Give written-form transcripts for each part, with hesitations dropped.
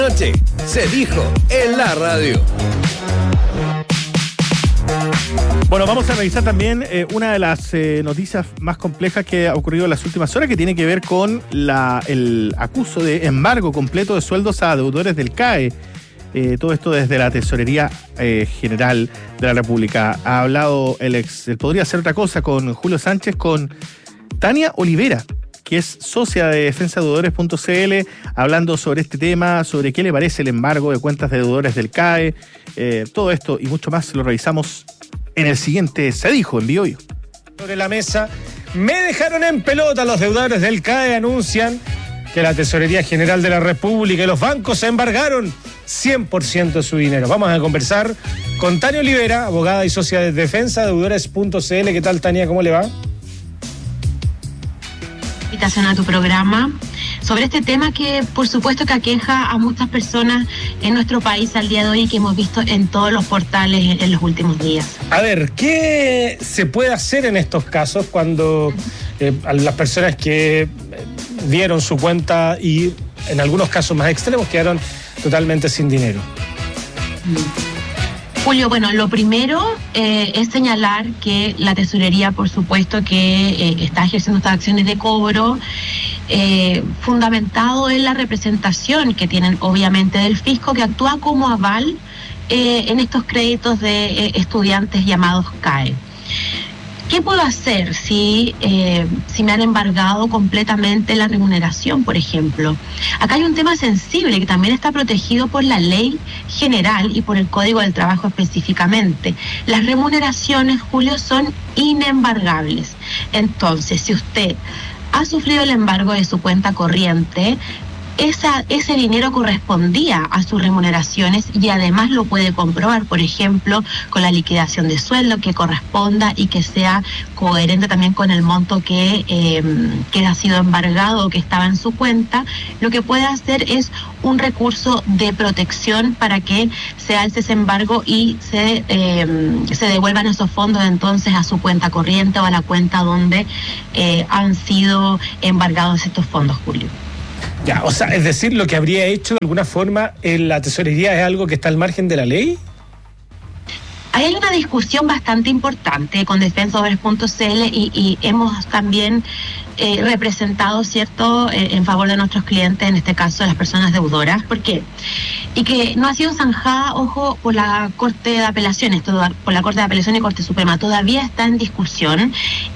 Noche se dijo en la radio. Bueno, vamos a revisar también una de las noticias más complejas que ha ocurrido en las últimas horas, que tiene que ver con el acuso de embargo completo de sueldos a deudores del CAE. Todo esto desde la Tesorería General de la República. Ha hablado él podría hacer otra cosa con Julio Sánchez, con Tania Olivera, que es socia de defensadeudores.cl, hablando sobre este tema, sobre qué le parece el embargo de cuentas de deudores del CAE. Todo esto y mucho más lo revisamos en el siguiente Se Dijo en Biobío. Sobre la mesa, me dejaron en pelota. Los deudores del CAE anuncian que la Tesorería General de la República y los bancos embargaron 100% de su dinero. Vamos a conversar con Tania Olivera, abogada y socia de defensadeudores.cl. ¿Qué tal, Tania? ¿Cómo le va? Invitación a tu programa sobre este tema que por supuesto que aqueja a muchas personas en nuestro país al día de hoy y que hemos visto en todos los portales en los últimos días. A ver, ¿qué se puede hacer en estos casos cuando a las personas que dieron su cuenta y en algunos casos más extremos quedaron totalmente sin dinero? Julio, bueno, lo primero es señalar que la Tesorería, por supuesto, que está ejerciendo estas acciones de cobro, fundamentado en la representación que tienen obviamente del fisco, que actúa como aval en estos créditos de estudiantes llamados CAE. ¿Qué puedo hacer si me han embargado completamente la remuneración, por ejemplo? Acá hay un tema sensible que también está protegido por la ley general y por el Código del Trabajo específicamente. Las remuneraciones, Julio, son inembargables. Entonces, si usted ha sufrido el embargo de su cuenta corriente, ese dinero correspondía a sus remuneraciones y además lo puede comprobar, por ejemplo, con la liquidación de sueldo que corresponda y que sea coherente también con el monto que ha sido embargado o que estaba en su cuenta. Lo que puede hacer es un recurso de protección para que se alce ese embargo y se devuelvan esos fondos entonces a su cuenta corriente o a la cuenta donde han sido embargados estos fondos, Julio. Ya, o sea, es decir, lo que habría hecho de alguna forma en la Tesorería es algo que está al margen de la ley. Ahí hay una discusión bastante importante con defensadeudores.cl y hemos también representado, ¿cierto?, en favor de nuestros clientes, en este caso las personas deudoras. ¿Por qué? Y que no ha sido zanjada, ojo, por la Corte de Apelaciones, por la Corte de Apelación y Corte Suprema. Todavía está en discusión.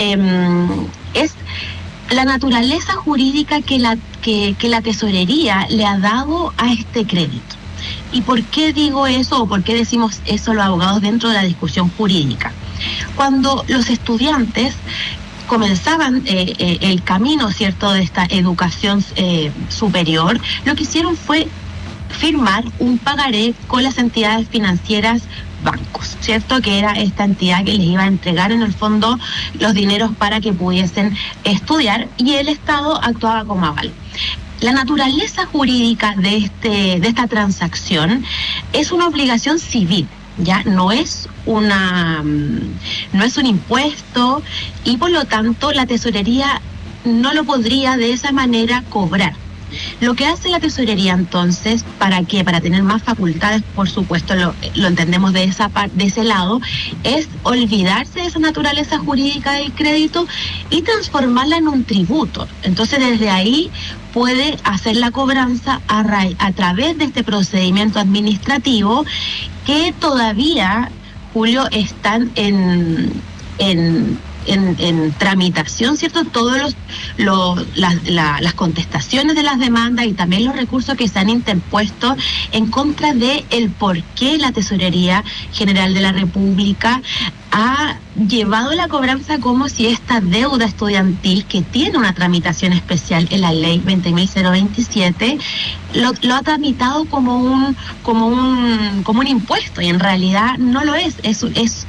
Es la naturaleza jurídica que la Tesorería le ha dado a este crédito. ¿Y por qué digo eso o por qué decimos eso los abogados dentro de la discusión jurídica? Cuando los estudiantes comenzaban el camino, ¿cierto?, de esta educación superior, lo que hicieron fue firmar un pagaré con las entidades financieras bancos, ¿cierto?, que era esta entidad que les iba a entregar en el fondo los dineros para que pudiesen estudiar, y el Estado actuaba como aval. La naturaleza jurídica de esta transacción es una obligación civil, ya no es un impuesto, y por lo tanto la Tesorería no lo podría de esa manera cobrar. Lo que hace la Tesorería entonces, ¿para qué? Para tener más facultades, por supuesto, lo entendemos de ese lado, es olvidarse de esa naturaleza jurídica del crédito y transformarla en un tributo. Entonces desde ahí puede hacer la cobranza a través de este procedimiento administrativo que todavía, Julio, están en tramitación, ¿cierto? Todos las contestaciones de las demandas y también los recursos que se han interpuesto en contra de el por qué la Tesorería General de la República ha llevado la cobranza como si esta deuda estudiantil, que tiene una tramitación especial en la ley 20.027, lo ha tramitado como un impuesto, y en realidad no lo es. Es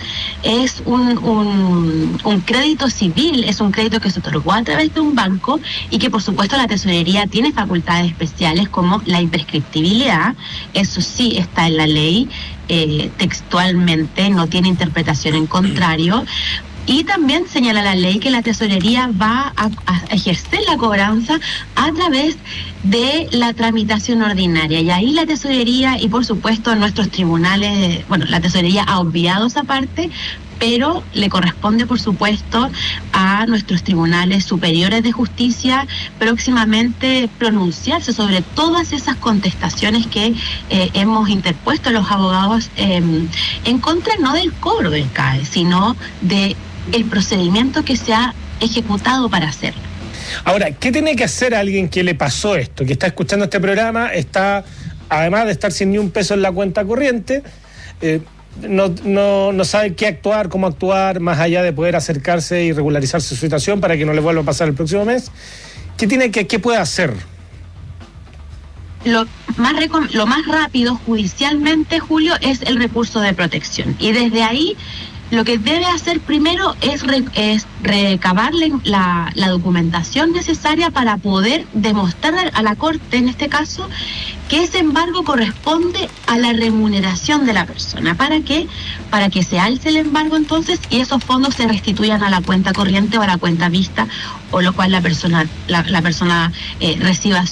un crédito civil, es un crédito que se otorgó a través de un banco y que por supuesto la Tesorería tiene facultades especiales como la imprescriptibilidad. Eso sí está en la ley textualmente, no tiene interpretación en contrario. Y también señala la ley que la tesorería va a ejercer la cobranza a través de la tramitación ordinaria. Y ahí la tesorería y por supuesto nuestros tribunales, bueno, la tesorería ha obviado esa parte, pero le corresponde, por supuesto, a nuestros tribunales superiores de justicia próximamente pronunciarse sobre todas esas contestaciones que hemos interpuesto los abogados en contra no del cobro del CAE, sino de el procedimiento que se ha ejecutado para hacerlo. Ahora, ¿qué tiene que hacer alguien que le pasó esto, que está escuchando este programa, está, además de estar sin ni un peso en la cuenta corriente, no sabe qué actuar, cómo actuar, más allá de poder acercarse y regularizar su situación para que no le vuelva a pasar el próximo mes? ¿Qué puede hacer? Lo más rápido judicialmente, Julio, es el recurso de protección. Y desde ahí lo que debe hacer primero es recabar la documentación necesaria para poder demostrar a la Corte, en este caso, que ese embargo corresponde a la remuneración de la persona. ¿Para qué? Para que se alce el embargo entonces y esos fondos se restituyan a la cuenta corriente o a la cuenta vista, o lo cual la persona reciba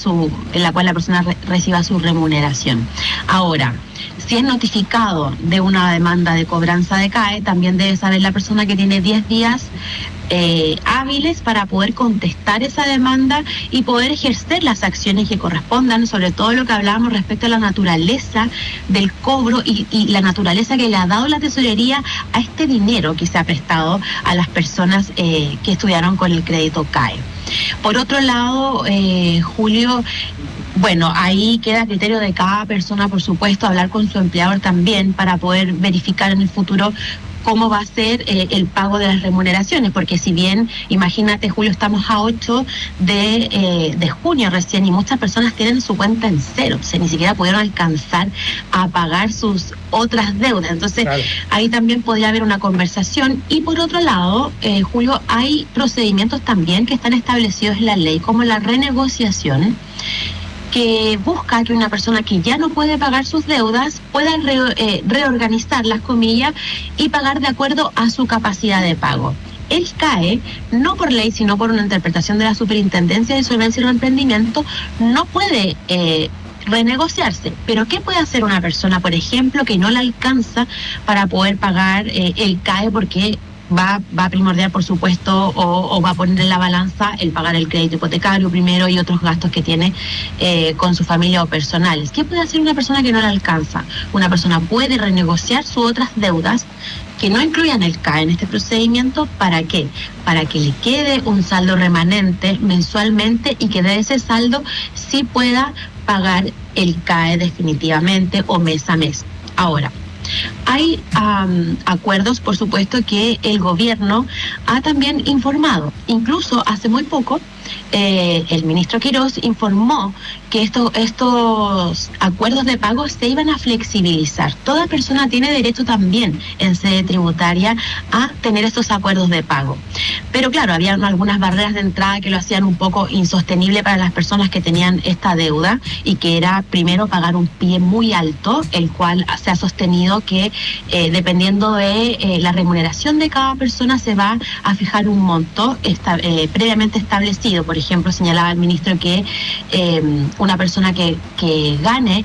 su remuneración. Ahora, si es notificado de una demanda de cobranza de CAE, también debe saber la persona que tiene 10 días hábiles para poder contestar esa demanda y poder ejercer las acciones que correspondan, sobre todo lo que hablábamos respecto a la naturaleza del cobro y la naturaleza que le ha dado la tesorería a este dinero que se ha prestado a las personas que estudiaron con el crédito CAE. Por otro lado, Julio, bueno, ahí queda a criterio de cada persona, por supuesto, hablar con su empleador también para poder verificar en el futuro cómo va a ser el pago de las remuneraciones, porque si bien, imagínate, Julio, estamos a 8 de junio recién y muchas personas tienen su cuenta en cero, o sea, ni siquiera pudieron alcanzar a pagar sus otras deudas. Entonces, claro, ahí también podría haber una conversación. Y por otro lado, Julio, hay procedimientos también que están establecidos en la ley, como la renegociación, que busca que una persona que ya no puede pagar sus deudas pueda reorganizar las comillas y pagar de acuerdo a su capacidad de pago. El CAE, no por ley, sino por una interpretación de la Superintendencia de Solvencia y Reemprendimiento, no puede renegociarse. Pero ¿qué puede hacer una persona, por ejemplo, que no le alcanza para poder pagar el CAE porque va a primordial, por supuesto, o va a poner en la balanza el pagar el crédito hipotecario primero y otros gastos que tiene con su familia o personales? ¿Qué puede hacer una persona que no le alcanza? Una persona puede renegociar sus otras deudas que no incluyan el CAE en este procedimiento. ¿Para qué? Para que le quede un saldo remanente mensualmente y que de ese saldo sí pueda pagar el CAE definitivamente o mes a mes. Ahora, hay acuerdos, por supuesto, que el gobierno ha también informado. Incluso hace muy poco, el ministro Quirós informó que estos acuerdos de pago se iban a flexibilizar. Toda persona tiene derecho también en sede tributaria a tener estos acuerdos de pago. Pero claro, había algunas barreras de entrada que lo hacían un poco insostenible para las personas que tenían esta deuda, y que era primero pagar un pie muy alto, el cual se ha sostenido que dependiendo de la remuneración de cada persona se va a fijar un monto previamente establecido. Por ejemplo, señalaba el ministro que una persona que gane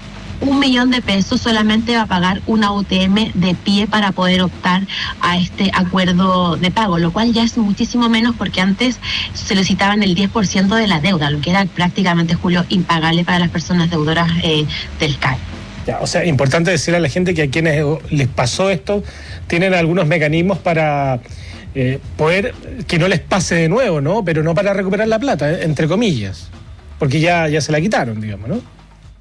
1 millón de pesos solamente va a pagar una UTM de pie para poder optar a este acuerdo de pago, lo cual ya es muchísimo menos, porque antes solicitaban el 10% de la deuda, lo que era prácticamente, Julio, impagable para las personas deudoras del CAE. Ya, o sea, importante decirle a la gente que a quienes les pasó esto tienen algunos mecanismos para poder que no les pase de nuevo, ¿no? Pero no para recuperar la plata, entre comillas, porque ya se la quitaron, digamos, ¿no?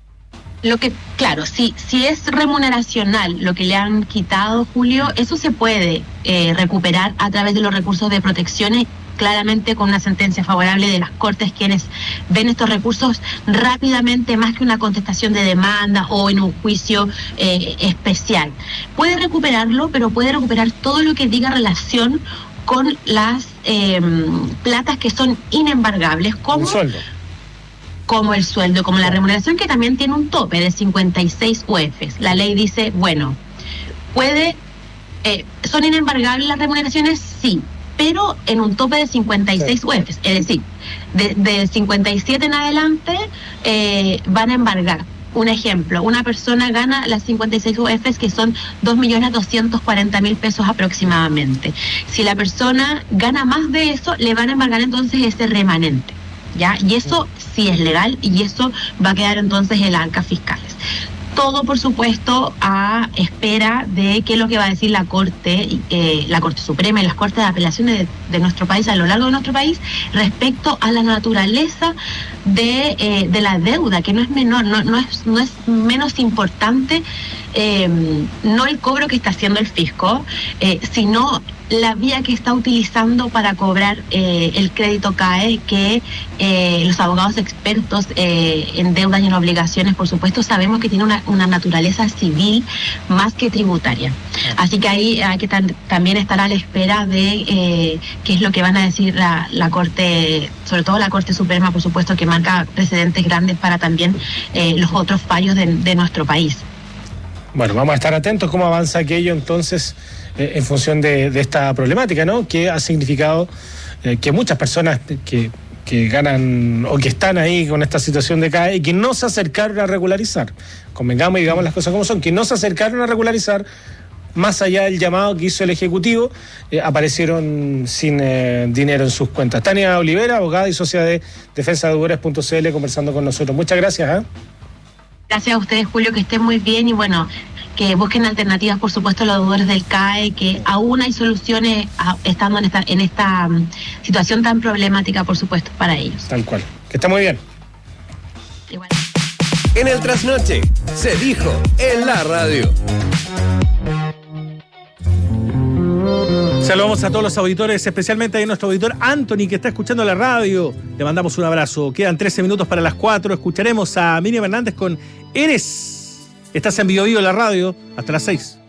Lo que, claro, si es remuneracional lo que le han quitado, Julio, eso se puede recuperar a través de los recursos de protecciones, claramente con una sentencia favorable de las Cortes, quienes ven estos recursos rápidamente, más que una contestación de demanda o en un juicio especial. Puede recuperarlo, pero puede recuperar todo lo que diga relación con las platas que son inembargables, como el sueldo, como la remuneración, que también tiene un tope de 56 UFs. La ley dice, bueno, puede ¿Son inembargables las remuneraciones? Sí, pero en un tope de 56 UEFs, es decir, de 57 en adelante van a embargar. Un ejemplo, una persona gana las 56 UEFs, que son 2.240.000 pesos aproximadamente. Si la persona gana más de eso, le van a embargar entonces ese remanente, ¿ya? Y eso sí es legal y eso va a quedar entonces en las arcas fiscales. Todo, por supuesto, a espera de qué es lo que va a decir la Corte Suprema y las Cortes de Apelaciones de nuestro país, a lo largo de nuestro país, respecto a la naturaleza de la deuda, que no es menor, no es menos importante, no el cobro que está haciendo el fisco, sino la vía que está utilizando para cobrar el crédito CAE, que los abogados expertos en deudas y en obligaciones, por supuesto, sabemos que tiene una naturaleza civil más que tributaria. Así que ahí hay que también estar a la espera de qué es lo que van a decir la Corte, sobre todo la Corte Suprema, por supuesto, que marca precedentes grandes para también los otros fallos de nuestro país. Bueno, vamos a estar atentos cómo avanza aquello entonces en función de esta problemática, ¿no? Que ha significado que muchas personas que ganan o que están ahí con esta situación de CAE y que no se acercaron a regularizar, convengamos y digamos las cosas como son, que no se acercaron a regularizar, más allá del llamado que hizo el Ejecutivo, aparecieron sin dinero en sus cuentas. Tania Olivera, abogada y socia de defensadeudores.cl, conversando con nosotros. Muchas gracias. Gracias a ustedes, Julio, que estén muy bien y bueno, que busquen alternativas, por supuesto, a los deudores del CAE, que aún hay soluciones estando en esta situación tan problemática, por supuesto, para ellos. Tal cual. Que esté muy bien. Igual. En el Trasnoche, se dijo en la radio. Saludamos a todos los auditores, especialmente a nuestro auditor Anthony, que está escuchando la radio. Le mandamos un abrazo. Quedan 13 minutos para las 4. Escucharemos a Miriam Hernández con Eres. Estás en Bio Bio, la radio, hasta las 6.